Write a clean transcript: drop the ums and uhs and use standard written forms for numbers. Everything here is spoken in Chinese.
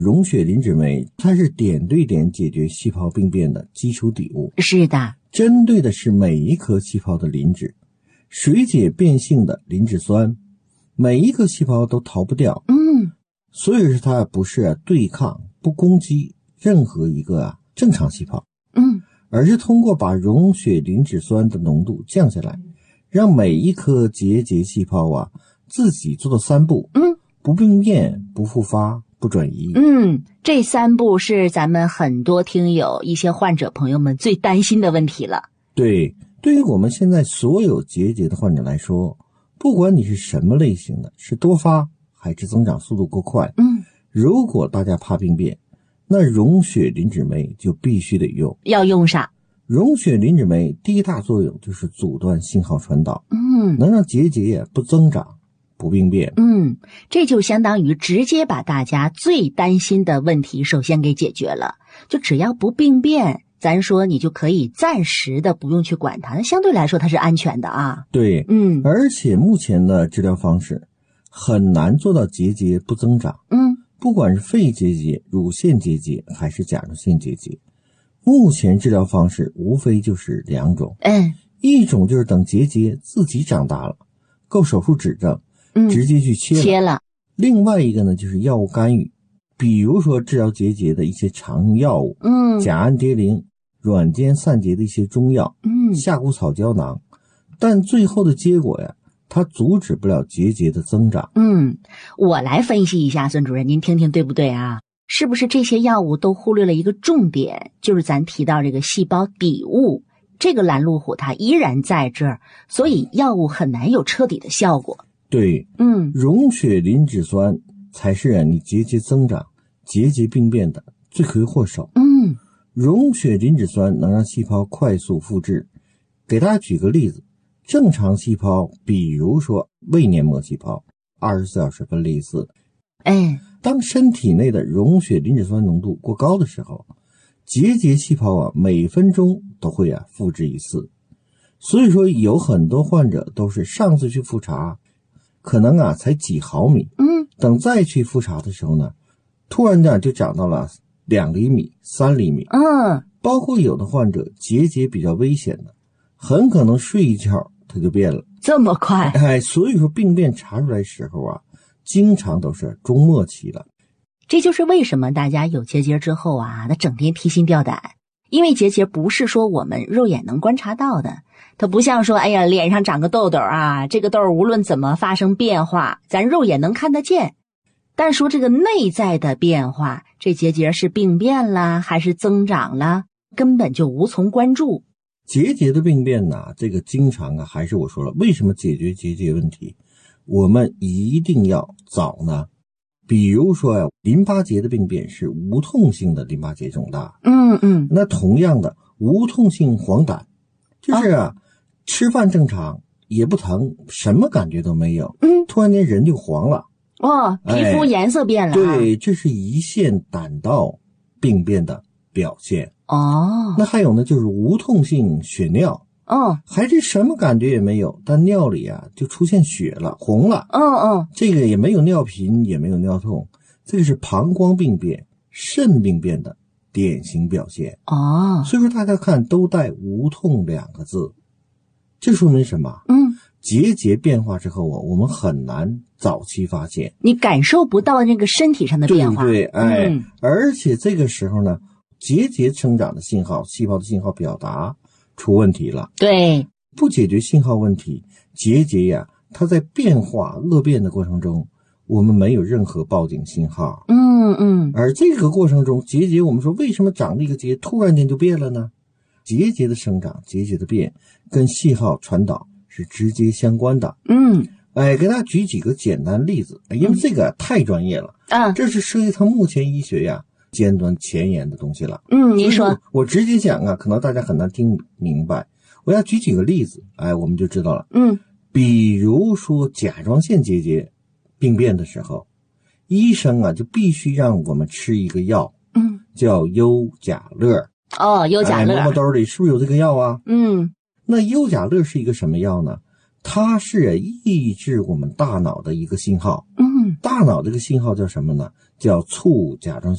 溶血磷脂酶它是点对点解决细胞病变的基础底物， 是的， 针对的是每一颗细胞的磷脂，水解变性的磷脂酸，每一个细胞都逃不掉。所以说它不是对抗不攻击任何一个正常细胞，而是通过把溶血磷脂酸的浓度降下来，让每一颗结节细胞自己做到3步，不病变，不复发，不转移。 这3步是咱们很多听友一些患者朋友们最担心的问题了。 对，对于我们现在所有结节的患者来说，不管你是什么类型的，是多发还是增长速度过快，如果大家怕病变，那溶血磷脂酶就必须得用， 要用上。 溶血磷脂酶第一大作用就是阻断信号传导，能让结节不增长不病变。 这就相当于直接把大家最担心的问题首先给解决了，就只要不病变，咱说你就可以暂时的不用去管它，那相对来说它是安全的啊。 对，而且目前的治疗方式很难做到结节不增长，不管是肺结节、乳腺结节还是甲状腺结节，目前治疗方式无非就是2种，一种就是等结节自己长大了，够手术指证，直接去切了。另外一个呢，就是药物干预，比如说治疗结节的一些常用药物，甲氨蝶呤、软坚散结的一些中药，夏枯草胶囊，但最后的结果它阻止不了结节的增长。 我来分析一下，孙主任，您听听对不对啊？是不是这些药物都忽略了一个重点，就是咱提到这个细胞底物，这个拦路虎它依然在这儿，所以药物很难有彻底的效果。 对，溶血磷脂酸才是你结节增长、结节病变的罪魁祸首。溶血磷脂酸能让细胞快速复制。给大家举个例子，正常细胞，比如说胃黏膜细胞，24小时分裂一次。当身体内的溶血磷脂酸浓度过高的时候，结节细胞每分钟都会复制一次。所以说有很多患者都是上次去复查可能才几毫米，等再去复查的时候呢，突然就长到了2厘米、3厘米。包括有的患者结节比较危险的，很可能睡一觉它就变了， 这么快。 所以说病变查出来时候经常都是中末期了。 这就是为什么大家有结节之后他整天提心吊胆，因为结节不是说我们肉眼能观察到的，它不像说脸上长个痘痘这个痘无论怎么发生变化，咱肉眼能看得见。但说这个内在的变化，这结节是病变啦还是增长啦，根本就无从关注。 结节的病变这个经常还是我说了，为什么解决结节问题我们一定要早呢？比如说淋巴结的病变是无痛性的淋巴结肿大，那同样的无痛性黄疸就是吃饭正常也不疼，什么感觉都没有，突然间人就黄了， 皮肤颜色变了。 对，这是胰腺胆道病变的表现。那还有呢，就是无痛性血尿，还是什么感觉也没有，但尿里就出现血了，红了。这个也没有尿频，也没有尿痛，这个是膀胱病变、肾病变的典型表现。所以说大家看都带无痛2个字，这说明什么？结节变化之后我们很难早期发现， 你感受不到那个身体上的变化。 对，而且这个时候呢，结节生长的信号、细胞的信号表达出问题了。 对， 不解决信号问题，结节它在变化恶变的过程中，我们没有任何报警信号。而这个过程中，结节我们说为什么长了一个结突然间就变了呢？结节的生长、结节的变跟信号传导是直接相关的。给大家举几个简单例子，因为这个太专业了这是涉及到目前医学尖端前沿的东西了。 您说。 我直接讲可能大家很难听明白，我要举几个例子，我们就知道了。比如说甲状腺结节病变的时候，医生就必须让我们吃一个药，叫优甲乐。 优甲乐， 摸摸兜里是不是有这个药那优甲乐是一个什么药呢？它是抑制我们大脑的一个信号。大脑这个信号叫什么呢？ 叫促甲状